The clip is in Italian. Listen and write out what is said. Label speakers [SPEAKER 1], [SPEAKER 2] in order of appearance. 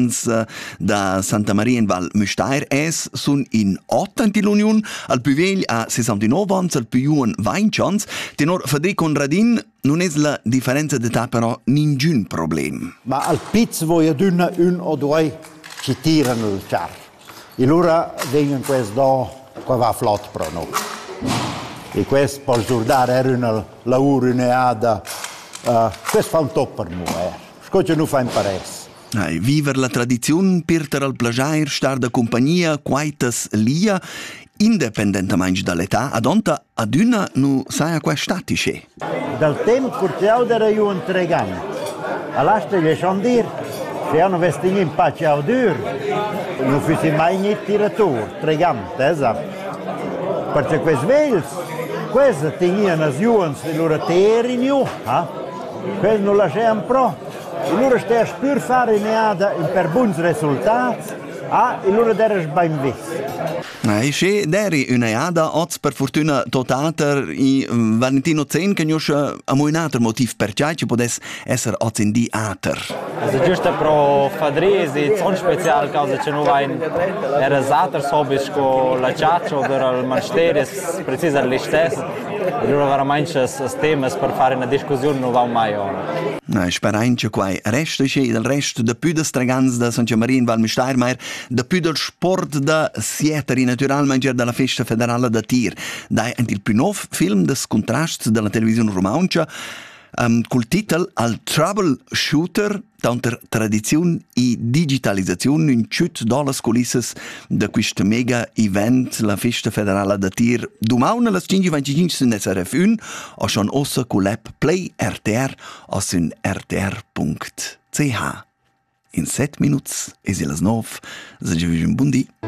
[SPEAKER 1] Tragans da Santa Maria in Val Müstair sun in 8 l'Union, al più vegl a 69 ans, al più giuven 20 ans. Tenor Federico Conradin, non è la differenza d'età però ningun problem.
[SPEAKER 2] Ma al pizzo voi ad un o due ci tirano il char. E allora vengono questo qua va flott pro noi. E questo per giordare era una lavoro un'eada. Questo fa un top per noi. Scoccia non fa imparare.
[SPEAKER 1] Viver la tradizione, pirter al plagiair, star da compagnia, quaitas lia, indipendentemente dall'età, ad una non sai a qua statice.
[SPEAKER 2] Dal tempo curciao era io un tregam. All'asta gli sono dir, se hanno vestito in pace a dur, non fossi mai niente tiratore, tregam, esatto. Perché questi vels, questi tenivano le giovani e loro terreno, questi non lasciavano pro. E loro stavano pur fare per buoni risultati, e loro erano ben visti.
[SPEAKER 1] Se deri un'eada, oggi per fortuna totater, i Valentino Zen, che non ha un altro motivo per cui ci potesse essere oggi in di ater.
[SPEAKER 3] Also giusto pro Fadresi, un special causa che non va in era zater sobisch con la ciaccia o del Mansteres, precisa l'istess. E loro veramente s temas per fare una discussione non va mai ora.
[SPEAKER 1] Sperain che qua resta che del resto da più da Tragans da Santa Maria in Val Müstair, da più del sport da Sieteri naturalmente dalla festa federale da Tir. Dai il più nuovo film des contrasts della televisione romancia col titolo Al Troubleshooter tanter tradizione e digitalizzazione in ciut dollars colisses da questo mega event la festa federale da Tir. Domani alle 5:25 su SRF1 o schon ossa con l'app Play RTR o su rtr.ch. In 7 minuti e le 9 se un buon dì.